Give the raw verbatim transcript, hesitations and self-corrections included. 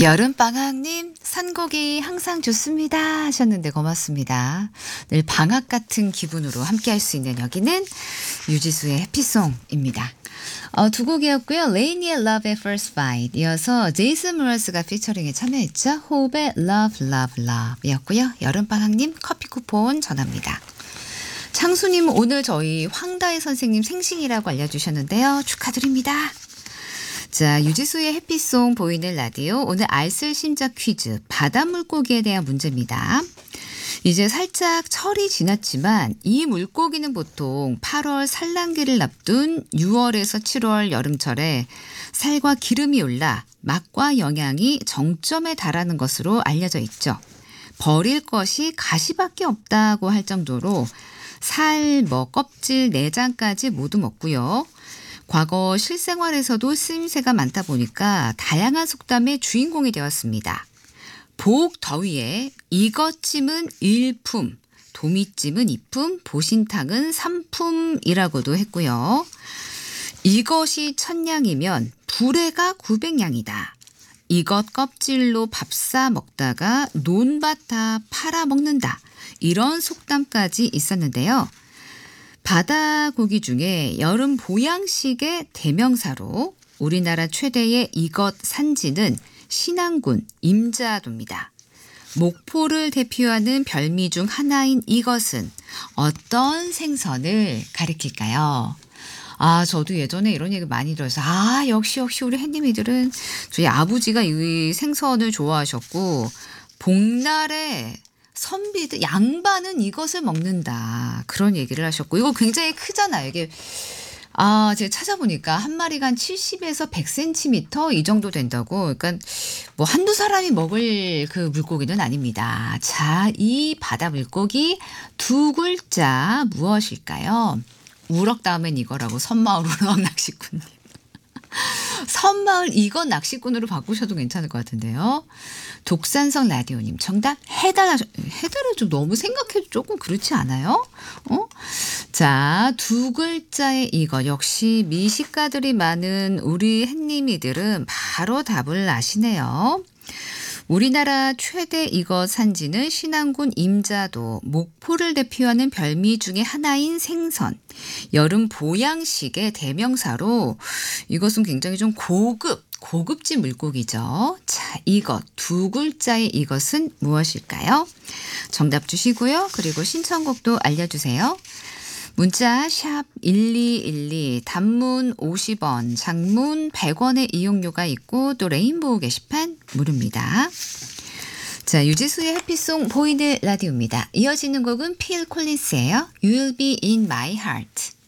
여름방학님 선곡이 항상 좋습니다 하셨는데 고맙습니다. 늘 방학 같은 기분으로 함께할 수 있는 여기는 유지수의 해피송입니다. 어, 두 곡이었고요. 레이니의 Love at First Bite 이어서 제이슨 무라스가 피처링에 참여했죠. 호흡의 Love Love Love 이었고요. 여름방학님 커피 쿠폰 전합니다. 창수님 오늘 저희 황다혜 선생님 생신이라고 알려주셨는데요. 축하드립니다. 자, 유지수의 해피송 보이는 라디오 오늘 알쓸심작 퀴즈 바다 물고기에 대한 문제입니다. 이제 살짝 철이 지났지만 이 물고기는 보통 팔월 산란기를 앞둔 유월에서 칠월 여름철에 살과 기름이 올라 맛과 영양이 정점에 달하는 것으로 알려져 있죠. 버릴 것이 가시밖에 없다고 할 정도로 살, 뭐 껍질, 내장까지 모두 먹고요. 과거 실생활에서도 쓰임새가 많다 보니까 다양한 속담의 주인공이 되었습니다. 복 더위에 이것찜은 일품, 도미찜은 이품, 보신탕은 삼품이라고도 했고요. 이것이 천냥이면 불에가 구백냥이다. 이것 껍질로 밥 싸 먹다가 논밭 다 팔아먹는다. 이런 속담까지 있었는데요. 바다 고기 중에 여름 보양식의 대명사로 우리나라 최대의 이것 산지는 신안군 임자도입니다. 목포를 대표하는 별미 중 하나인 이것은 어떤 생선을 가리킬까요? 아, 저도 예전에 이런 얘기 많이 들어서 아, 역시 역시 우리 햇님이들은 저희 아버지가 이 생선을 좋아하셨고 복날에 선비들 양반은 이것을 먹는다 그런 얘기를 하셨고 이거 굉장히 크잖아요. 이게 아 제가 찾아보니까 한 마리가 한 칠십에서 백 센티미터 이 정도 된다고. 그러니까 뭐 한두 사람이 먹을 그 물고기는 아닙니다. 자, 이 바다 물고기 두 글자 무엇일까요? 우럭 다음엔 이거라고 선마을 우럭 낚시꾼님. 선마을 이거 낚시꾼으로 바꾸셔도 괜찮을 것 같은데요. 독산성 라디오님 정답 해달 해달은 좀 너무 생각해도 조금 그렇지 않아요? 어? 자, 두 글자의 이거 역시 미식가들이 많은 우리 햇님이들은 바로 답을 아시네요. 우리나라 최대 이것 산지는 신안군 임자도, 목포를 대표하는 별미 중에 하나인 생선, 여름 보양식의 대명사로 이것은 굉장히 좀 고급, 고급진 물고기죠. 자, 이것, 두 글자의 이것은 무엇일까요? 정답 주시고요. 그리고 신청곡도 알려주세요. 문자 샵 일이일이 단문 오십 원, 장문 백 원의 이용료가 있고 또 레인보우 게시판 무료입니다. 자, 유지수의 해피송 보이는 라디오입니다. 이어지는 곡은 필 콜린스예요. You'll be in my heart.